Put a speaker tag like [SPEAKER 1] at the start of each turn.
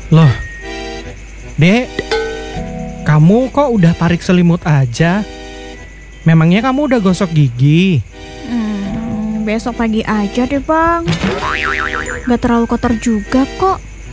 [SPEAKER 1] Loh, Dek, kamu kok udah tarik selimut aja? Memangnya kamu udah gosok gigi?
[SPEAKER 2] Besok pagi aja deh bang. Gak terlalu kotor juga kok.